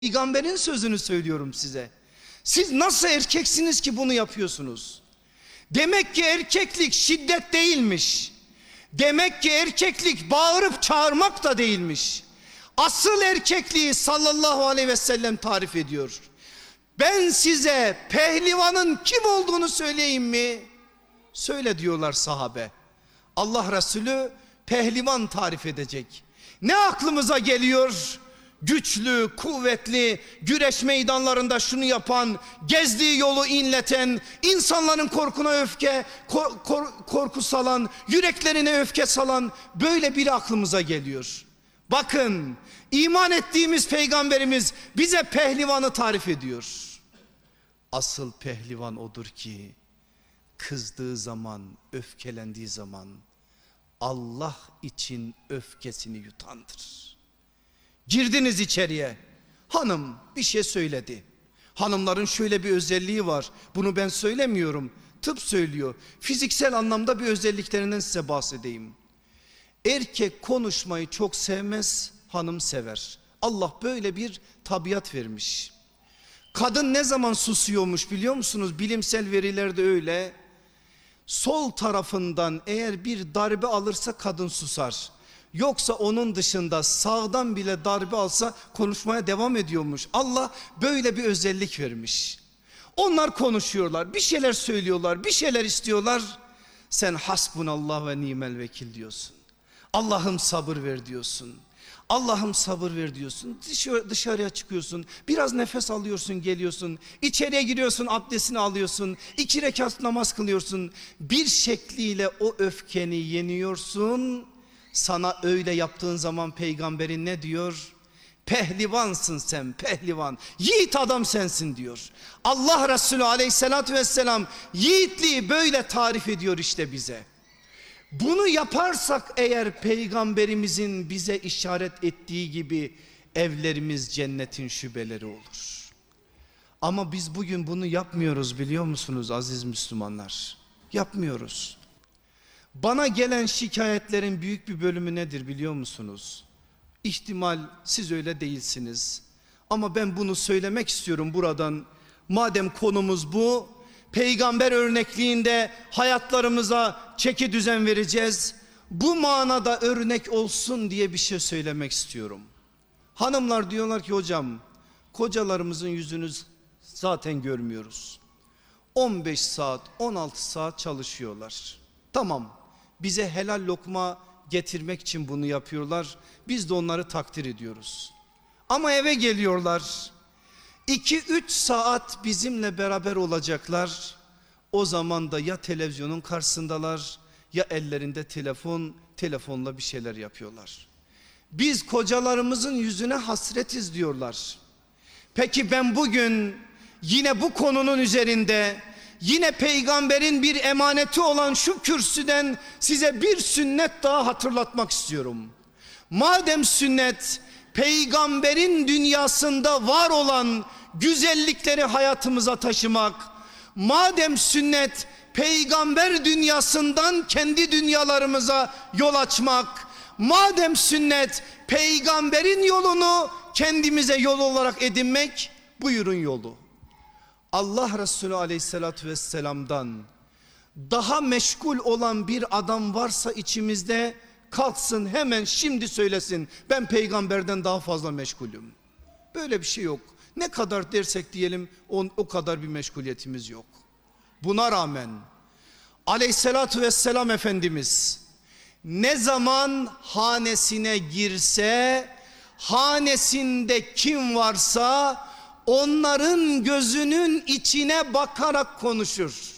Peygamberin sözünü söylüyorum size. Siz nasıl erkeksiniz ki bunu yapıyorsunuz? Demek ki erkeklik şiddet değilmiş. Demek ki erkeklik bağırıp çağırmak da değilmiş. Asıl erkekliği sallallahu aleyhi ve sellem tarif ediyor. Ben size pehlivanın kim olduğunu söyleyeyim mi? Söyle diyorlar sahabe. Allah Resulü pehlivan tarif edecek. Ne aklımıza geliyor? Güçlü, kuvvetli, güreş meydanlarında şunu yapan, gezdiği yolu inleten, insanların korkuna korku salan, yüreklerine öfke salan böyle biri aklımıza geliyor. Bakın, iman ettiğimiz peygamberimiz bize pehlivanı tarif ediyor. Asıl pehlivan odur ki kızdığı zaman, öfkelendiği zaman Allah için öfkesini yutandır. Girdiniz içeriye, hanım bir şey söyledi. Hanımların şöyle bir özelliği var, bunu ben söylemiyorum, tıp söylüyor. Fiziksel anlamda bir özelliklerinden size bahsedeyim. Erkek konuşmayı çok sevmez, hanım sever. Allah böyle bir tabiat vermiş. Kadın ne zaman susuyormuş biliyor musunuz? Bilimsel verilerde öyle. Sol tarafından eğer bir darbe alırsa kadın susar. Yoksa onun dışında sağdan bile darbe alsa konuşmaya devam ediyormuş. Allah böyle bir özellik vermiş. Onlar konuşuyorlar, bir şeyler söylüyorlar, bir şeyler istiyorlar. Sen hasbunallah ve nimel vekil diyorsun. Allah'ım sabır ver diyorsun. Allah'ım sabır ver diyorsun. Dışarıya çıkıyorsun. Biraz nefes alıyorsun, geliyorsun. İçeriye giriyorsun, abdestini alıyorsun. 2 rekat namaz kılıyorsun. Bir şekliyle o öfkeni yeniyorsun. Sana öyle yaptığın zaman peygamberin ne diyor? Pehlivansın sen, pehlivan. Yiğit adam sensin diyor. Allah Resulü aleyhissalatü vesselam yiğitliği böyle tarif ediyor işte bize. Bunu yaparsak eğer peygamberimizin bize işaret ettiği gibi evlerimiz cennetin şubeleri olur. Ama biz bugün bunu yapmıyoruz biliyor musunuz aziz Müslümanlar? Yapmıyoruz. Bana gelen şikayetlerin büyük bir bölümü nedir biliyor musunuz? İhtimal siz öyle değilsiniz. Ama ben bunu söylemek istiyorum buradan. Madem konumuz bu, peygamber örnekliğinde hayatlarımıza çeki düzen vereceğiz. Bu manada örnek olsun diye bir şey söylemek istiyorum. Hanımlar diyorlar ki hocam, kocalarımızın yüzünü zaten görmüyoruz. 15 saat, 16 saat çalışıyorlar. Tamam, bize helal lokma getirmek için bunu yapıyorlar. Biz de onları takdir ediyoruz. Ama eve geliyorlar. 2-3 saat bizimle beraber olacaklar. O zaman da ya televizyonun karşısındalar ya ellerinde telefonla bir şeyler yapıyorlar. Biz kocalarımızın yüzüne hasretiz diyorlar. Peki ben bugün yine bu konunun üzerinde yine peygamberin bir emaneti olan şu kürsüden size bir sünnet daha hatırlatmak istiyorum. Madem sünnet peygamberin dünyasında var olan güzellikleri hayatımıza taşımak, madem sünnet peygamber dünyasından kendi dünyalarımıza yol açmak, madem sünnet peygamberin yolunu kendimize yol olarak edinmek, buyurun yolu. Allah Resulü aleyhissalatü vesselam'dan daha meşgul olan bir adam varsa içimizde kalksın hemen şimdi söylesin, ben peygamberden daha fazla meşgulüm. Böyle bir şey yok. Ne kadar dersek diyelim o kadar bir meşguliyetimiz yok. Buna rağmen aleyhissalatü vesselam Efendimiz ne zaman hanesine girse, hanesinde kim varsa onların gözünün içine bakarak konuşur.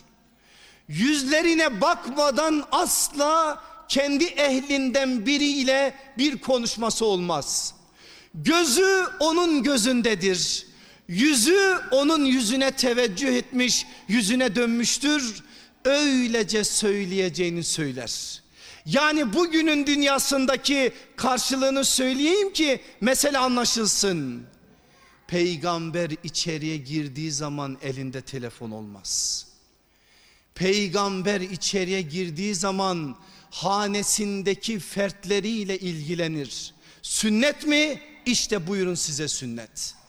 Yüzlerine bakmadan asla kendi ehlinden biriyle bir konuşması olmaz. Gözü onun gözündedir. Yüzü onun yüzüne teveccüh etmiş, yüzüne dönmüştür. Öylece söyleyeceğini söyler. Yani bugünün dünyasındaki karşılığını söyleyeyim ki mesele anlaşılsın. Peygamber içeriye girdiği zaman elinde telefon olmaz. Peygamber içeriye girdiği zaman hanesindeki fertleriyle ilgilenir. Sünnet mi? İşte buyurun size sünnet.